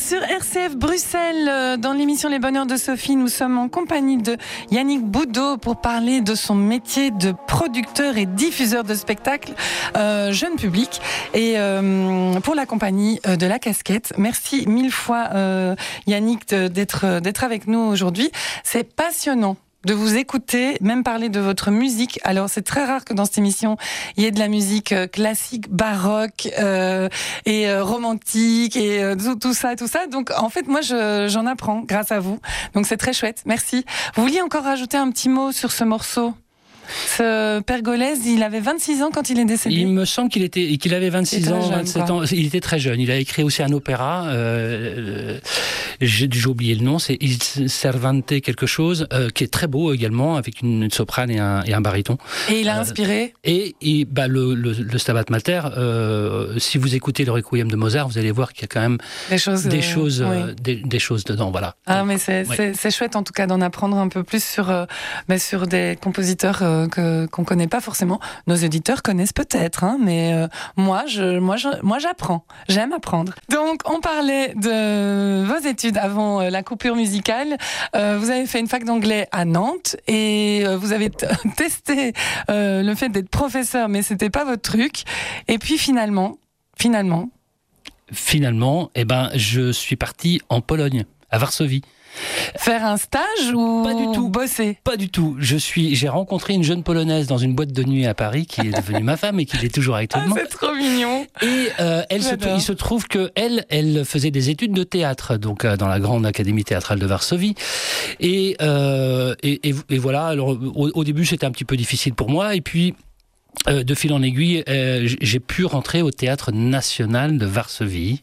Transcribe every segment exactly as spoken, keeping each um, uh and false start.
sur R C F Bruxelles. Dans l'émission Les Bonheurs de Sophie, nous sommes en compagnie de Yannick Boudot pour parler de son métier de producteur et diffuseur de spectacles euh, jeune public et euh, pour la compagnie de La Casquette. Merci mille fois euh, Yannick d'être, d'être avec nous aujourd'hui. C'est passionnant de vous écouter, même parler de votre musique. Alors, c'est très rare que dans cette émission, il y ait de la musique classique, baroque euh, et euh, romantique et euh, tout, tout ça, tout ça. Donc, en fait, moi, je, j'en apprends grâce à vous. Donc, c'est très chouette. Merci. Vous vouliez encore rajouter un petit mot sur ce morceau ? Ce Pergolèse, il avait vingt-six ans quand il est décédé. Il me semble qu'il était, qu'il avait vingt-six ans, jeune, vingt-sept quoi. ans. Il était très jeune. Il a écrit aussi un opéra. Euh, j'ai, j'ai oublié le nom. C'est Il Cervante quelque chose, euh, qui est très beau également, avec une, une soprane et un, et un baryton. Et il a inspiré. Euh, et et bah le, le, le Stabat Mater. Euh, si vous écoutez le Requiem de Mozart, vous allez voir qu'il y a quand même des choses, des euh, choses, oui. euh, des, des choses dedans. Voilà. Ah, Donc, mais c'est, ouais. c'est, c'est chouette en tout cas d'en apprendre un peu plus sur, euh, bah, sur des compositeurs. Euh, Que, qu'on connaît pas forcément. Nos éditeurs connaissent peut-être, hein, mais euh, moi, je, moi, je, moi, j'apprends. J'aime apprendre. Donc, on parlait de vos études avant euh, la coupure musicale. Euh, vous avez fait une fac d'anglais à Nantes et euh, vous avez t- testé euh, le fait d'être professeur, mais c'était pas votre truc. Et puis finalement, finalement, finalement, eh ben, je suis parti en Pologne, à Varsovie. Faire un stage ou pas du tout bosser? Pas du tout. Je suis, j'ai rencontré une jeune Polonaise dans une boîte de nuit à Paris qui est devenue ma femme et qui l'est toujours actuellement. Ah, c'est trop mignon. Et euh, elle se, il se trouve que elle, elle faisait des études de théâtre, donc euh, dans la grande académie théâtrale de Varsovie. Et euh, et, et, et voilà. Alors au, au début, c'était un petit peu difficile pour moi, et puis. Euh, de fil en aiguille, euh, j'ai pu rentrer au Théâtre National de Varsovie,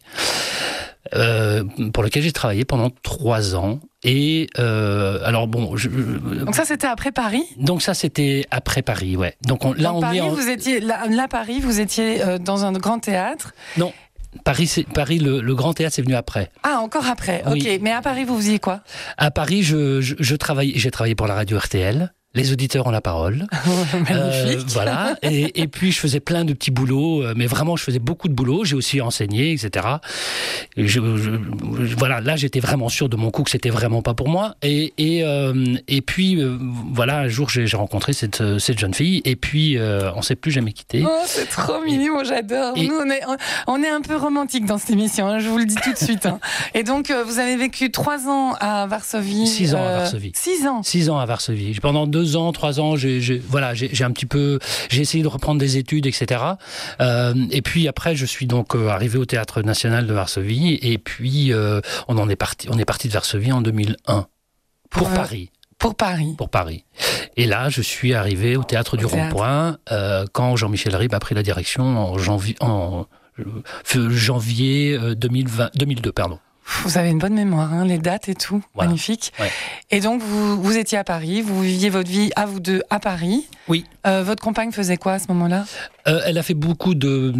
euh, pour lequel j'ai travaillé pendant trois ans. Et euh, alors bon, je, donc ça c'était après Paris. Donc ça c'était après Paris, ouais. Donc on, là donc on Paris, est en... vous étiez là, là Paris, vous étiez euh, dans un grand théâtre. Non. Paris, c'est, Paris le, le grand théâtre, c'est venu après. Ah, encore après, ok. Oui. Mais à Paris, vous faisiez quoi ? À Paris, je, je, je travaillais, j'ai travaillé pour la radio R T L. Les auditeurs ont la parole. Magnifique. Euh, voilà. Et, et puis, je faisais plein de petits boulots. Mais vraiment, je faisais beaucoup de boulots. J'ai aussi enseigné, et cetera. Et je, je, voilà. Là, j'étais vraiment sûr de mon coup que c'était vraiment pas pour moi. Et, et, euh, et puis, euh, voilà, un jour, j'ai, j'ai rencontré cette, cette jeune fille. Et puis, euh, on s'est plus jamais quitté. Oh, c'est trop mignon, j'adore. Et... Nous, on est, on est un peu romantique dans cette émission, hein, je vous le dis tout de suite. Hein. Et donc, euh, vous avez vécu trois ans à Varsovie. Six ans euh, à Varsovie. Six ans. Six ans à Varsovie. Pendant deux Deux ans, trois ans, j'ai, j'ai, voilà, j'ai, j'ai un petit peu, j'ai essayé de reprendre des études, et cetera. Euh, et puis après, je suis donc euh, arrivé au Théâtre National de Varsovie. Et puis, euh, on en est parti, on est parti de Varsovie en deux mille un pour, pour Paris. Pour Paris. Pour Paris. Et là, je suis arrivé au Théâtre au du théâtre. Rond-Point euh, quand Jean-Michel Ribes a pris la direction en janvier, en euh, janvier deux mille vingt, deux mille deux, pardon. Vous avez une bonne mémoire, hein, les dates et tout, voilà. Magnifique. Ouais. Et donc, vous, vous étiez à Paris, vous viviez votre vie à vous deux à Paris. Oui. Euh, votre compagne faisait quoi à ce moment-là ? euh, Elle a fait beaucoup de,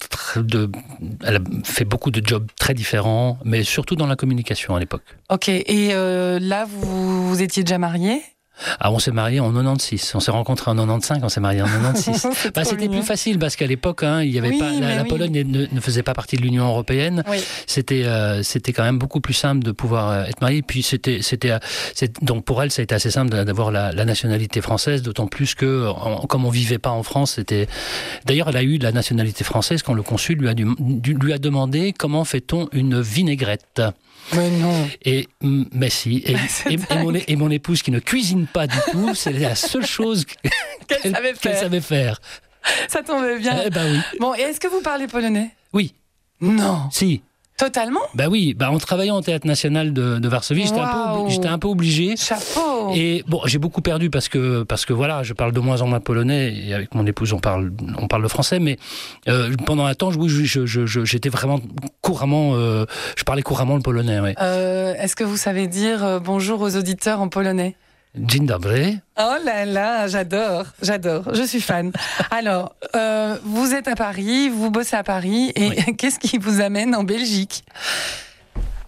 de, elle a fait beaucoup de jobs très différents, mais surtout dans la communication à l'époque. Ok. Et euh, là, vous, vous étiez déjà mariés ? Ah, on s'est mariés en quatre-vingt-seize. On s'est rencontrés en quatre-vingt-quinze, on s'est mariés en quatre-vingt-seize. bah, c'était mignon. Plus facile parce qu'à l'époque, hein, il y avait oui, pas la, la oui. Pologne ne, ne faisait pas partie de l'Union européenne. Oui. C'était euh, c'était quand même beaucoup plus simple de pouvoir euh, être marié. Puis c'était c'était c'est, donc pour elle, ça a été assez simple d'avoir la, la nationalité française, d'autant plus que en, comme on vivait pas en France, c'était. D'ailleurs, elle a eu la nationalité française quand le consul lui a dû, lui a demandé comment fait-on une vinaigrette. Mais non. Et mais si. Et, et, et, mon, et mon épouse qui ne cuisine pas du tout, c'est la seule chose qu'elle, qu'elle, savait, qu'elle faire. savait faire. Ça tombait bien. Eh ben oui. Bon, et est-ce que vous parlez polonais ? Oui. Non. Si. Totalement ? Bah oui, bah en travaillant au Théâtre National de, de Varsovie, wow. j'étais, un peu, j'étais un peu obligé. Chapeau. Et bon, j'ai beaucoup perdu parce que parce que voilà, je parle de moins en moins polonais et avec mon épouse on parle on parle le français, mais euh, pendant un temps, oui, je, je, je, j'étais vraiment couramment, euh, je parlais couramment le polonais. Ouais. Euh, est-ce que vous savez dire euh, bonjour aux auditeurs en polonais ? Dzień dobry. Oh là là, j'adore, j'adore, je suis fan. Alors, euh, vous êtes à Paris, vous bossez à Paris, et oui. Qu'est-ce qui vous amène en Belgique ?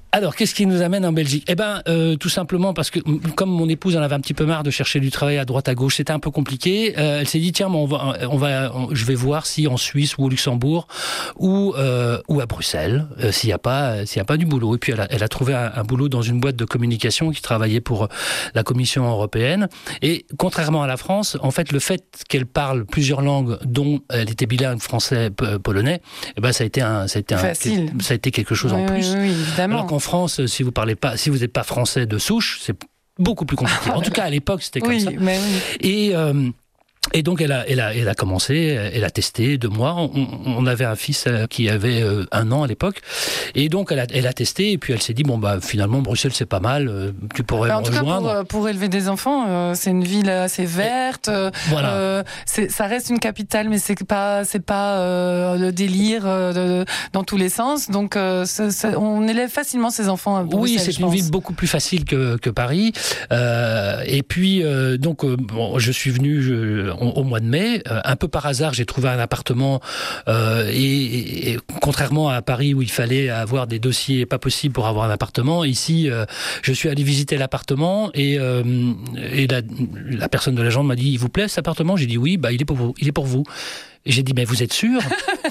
Alors, qu'est-ce qui nous amène en Belgique ? Eh ben, euh, tout simplement parce que, comme mon épouse en avait un petit peu marre de chercher du travail à droite à gauche, c'était un peu compliqué. Euh, elle s'est dit tiens, on va, on va, on, je vais voir si en Suisse ou au Luxembourg ou euh, ou à Bruxelles, euh, s'il y a pas, s'il y a pas du boulot. Et puis elle a, elle a trouvé un, un boulot dans une boîte de communication qui travaillait pour la Commission européenne. Et contrairement à la France, en fait, le fait qu'elle parle plusieurs langues, dont elle était bilingue français, polonais, eh ben ça a été un, ça a été un, facile. Ça a été quelque chose oui, en plus. Oui, oui, évidemment. Alors qu'en France, si vous parlez pas, si vous n'êtes pas français de souche, c'est beaucoup plus compliqué. En tout cas, à l'époque, c'était comme oui, ça. Mais oui. Et euh, Et donc elle a, elle a, elle a commencé, elle a testé deux mois. On, on avait un fils qui avait un an à l'époque, et donc elle a, elle a testé. Et puis elle s'est dit bon bah finalement Bruxelles c'est pas mal, tu pourrais en me tout rejoindre. Cas pour, pour élever des enfants, euh, c'est une ville assez verte. Euh, voilà. Euh, c'est, ça reste une capitale, mais c'est pas, c'est pas euh, le délire euh, de, dans tous les sens. Donc euh, c'est, c'est, on élève facilement ses enfants à Bruxelles. Oui, c'est une pense. ville beaucoup plus facile que, que Paris. Euh, et puis euh, donc euh, bon, je suis venu. Je, au mois de mai, euh, un peu par hasard, j'ai trouvé un appartement euh, et, et, et contrairement à Paris où il fallait avoir des dossiers pas possibles pour avoir un appartement, ici, euh, je suis allé visiter l'appartement et, euh, et la, la personne de l'agence m'a dit « Il vous plaît cet appartement ?» J'ai dit « Oui, bah, il est pour vous. Il est pour vous. » Et j'ai dit, mais vous êtes sûr?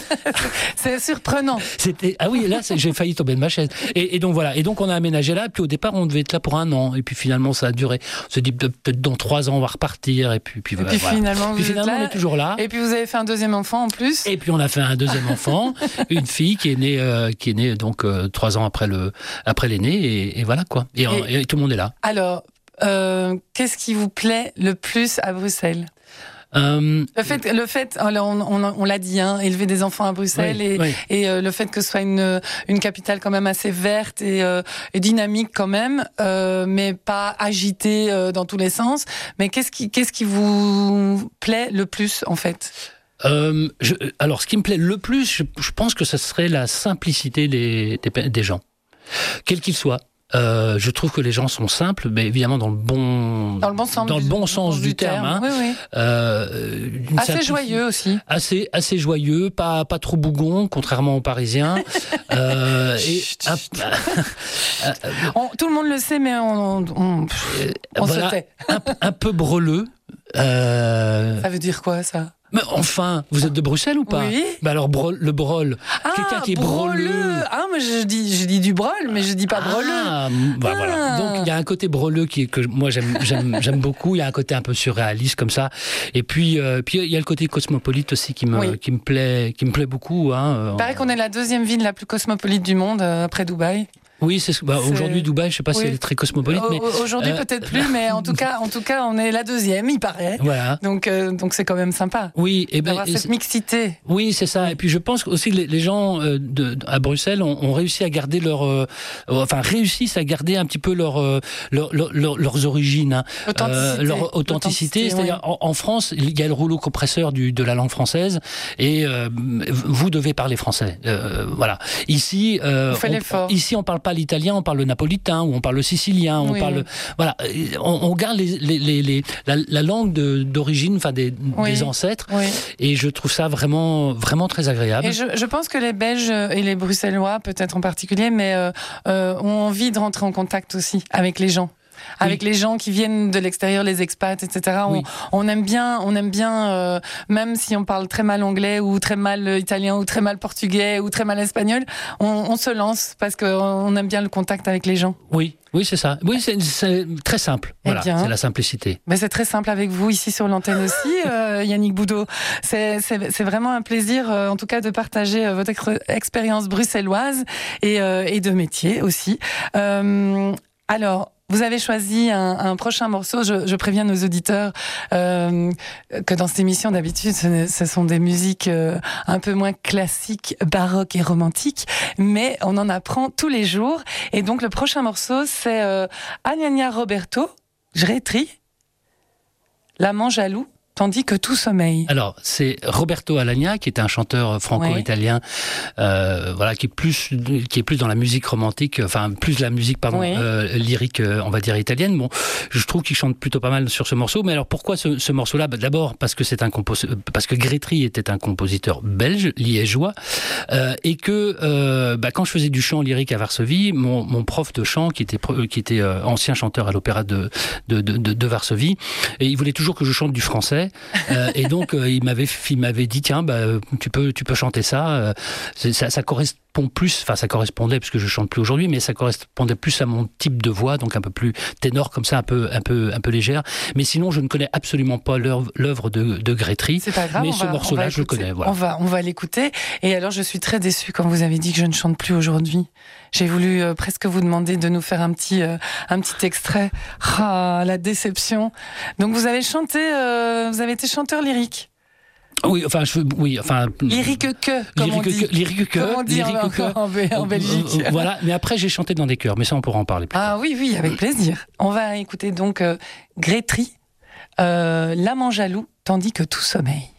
C'est surprenant. C'était, ah oui, là, j'ai failli tomber de ma chaise. Et, et donc voilà. Et donc on a aménagé là. Puis au départ, on devait être là pour un an. Et puis finalement, ça a duré. On se dit, peut-être dans trois ans, on va repartir. Et puis, puis, et puis voilà. finalement, puis vous finalement êtes là. on est toujours là. Et puis vous avez fait un deuxième enfant en plus. Et puis on a fait un deuxième enfant, une fille qui est née, euh, qui est née donc euh, trois ans après le, après l'aîné. Et, et voilà quoi. Et, et, et tout le monde est là. Alors, euh, qu'est-ce qui vous plaît le plus à Bruxelles? Euh, le fait, le fait, on, on, on l'a dit, hein, élever des enfants à Bruxelles oui, et, oui. et euh, le fait que ce soit une, une capitale quand même assez verte et, euh, et dynamique quand même, euh, mais pas agitée euh, dans tous les sens. Mais qu'est-ce qui, qu'est-ce qui vous plaît le plus en fait? Euh, je, alors, ce qui me plaît le plus, je, je pense que ce serait la simplicité des, des, des gens, quels qu'ils soient. Euh, je trouve que les gens sont simples, mais évidemment dans le bon, dans le bon sens, dans du, le bon sens du, du terme. terme hein. Oui, oui. Euh, assez joyeux aussi. Assez, assez joyeux, pas, pas trop bougon, contrairement aux Parisiens. euh, et, un, on, tout le monde le sait, mais on, on, on voilà, se tait. un, un peu breleux. Euh... Ça veut dire quoi ça? Mais enfin, vous êtes de Bruxelles ou pas? Oui. Bah alors brol, le brol, ah, quelqu'un qui est broleux. broleux. Ah, moi je dis, je dis du brol, mais je dis pas broleux. Ah, bah, ah. voilà. Donc il y a un côté broleux qui est que moi j'aime, j'aime, j'aime beaucoup. Il y a un côté un peu surréaliste comme ça. Et puis, euh, puis il y a le côté cosmopolite aussi qui me, oui. qui me plaît, qui me plaît beaucoup. Hein. Il paraît qu'on est la deuxième ville la plus cosmopolite du monde euh, après Dubaï. Oui, c'est, bah, c'est... aujourd'hui Dubaï, je sais pas oui. si elle est très cosmopolite, mais aujourd'hui euh... peut-être plus, mais en tout cas, en tout cas, on est la deuxième, il paraît. Voilà. Donc, euh, donc c'est quand même sympa. Oui, et ben d'avoir cette mixité. Oui, c'est ça. Et puis je pense aussi que les, les gens euh, de, à Bruxelles ont, ont réussi à garder leur, euh, enfin réussissent à garder un petit peu leur, euh, leur, leur, leur leurs origines, hein. authenticité. Euh, leur authenticité. authenticité c'est-à-dire oui. en, en France, il y a le rouleau compresseur du, de la langue française, et euh, vous devez parler français. Euh, voilà. Ici, euh, on fait l'effort. Ici, on parle pas l'italien, on parle le napolitain, ou on parle le sicilien, on oui. parle, voilà, on, on garde les, les, les, les, la, la langue de, d'origine, enfin des, oui. des ancêtres, oui. et je trouve ça vraiment, vraiment très agréable. Et je, je pense que les Belges et les Bruxellois, peut-être en particulier, mais euh, euh, ont envie de rentrer en contact aussi avec les gens. Avec oui. les gens qui viennent de l'extérieur, les expats, et cetera. Oui. On, on aime bien, on aime bien, euh, même si on parle très mal anglais ou très mal italien ou très mal portugais ou très mal espagnol, on, on se lance parce qu'on aime bien le contact avec les gens. Oui, oui, c'est ça. Oui, c'est, c'est très simple. Eh voilà, bien, c'est la simplicité. Ben c'est très simple avec vous ici sur l'antenne aussi, euh, Yannick Boudot. C'est, c'est, c'est vraiment un plaisir, euh, en tout cas, de partager euh, votre ex- expérience bruxelloise et, euh, et de métier aussi. Euh, alors. Vous avez choisi un, un prochain morceau. Je, je préviens nos auditeurs euh, que dans cette émission, d'habitude, ce, ce sont des musiques euh, un peu moins classiques, baroques et romantiques, mais on en apprend tous les jours. Et donc, le prochain morceau, c'est euh, Agnagna Roberto, je rétrie, L'amant jaloux. tandis que tout sommeille. Alors, c'est Roberto Alagna, qui est un chanteur franco-italien, oui. euh, voilà, qui est plus, qui est plus dans la musique romantique, enfin plus la musique, pardon, oui. euh, lyrique, on va dire italienne. Bon, je trouve qu'il chante plutôt pas mal sur ce morceau. Mais alors, pourquoi ce, ce morceau-là ? Bah, d'abord parce que c'est un compos- parce que Grétry était un compositeur belge, liégeois, euh, et que euh, bah, quand je faisais du chant lyrique à Varsovie, mon, mon prof de chant, qui était qui était euh, ancien chanteur à l'opéra de de, de de de Varsovie, et il voulait toujours que je chante du français. Euh, et donc euh, il m'avait il m'avait dit tiens bah tu peux tu peux chanter ça euh, ça, ça correspond plus enfin ça correspondait parce que je chante plus aujourd'hui mais ça correspondait plus à mon type de voix donc un peu plus ténor comme ça un peu un peu un peu légère mais sinon je ne connais absolument pas l'œuvre, l'œuvre de de Grétry. C'est pas grave, mais ce va, morceau là je le connais voilà. On va on va l'écouter et alors je suis très déçue quand vous avez dit que je ne chante plus aujourd'hui. J'ai voulu euh, presque vous demander de nous faire un petit euh, un petit extrait. Ah la déception. Donc vous avez chanté euh, vous avez été chanteur lyrique. Oui, enfin, je, oui, enfin. Lyrique que, comme lyrique on dit. Que, lyrique que, comme on dit lyrique en, que, en, en, en Belgique. Euh, voilà, mais après j'ai chanté dans des chœurs, mais ça on pourra en parler plus Ah tard. oui, oui, avec plaisir. On va écouter donc euh, Grétry, euh, L'amant jaloux, tandis que tout sommeille.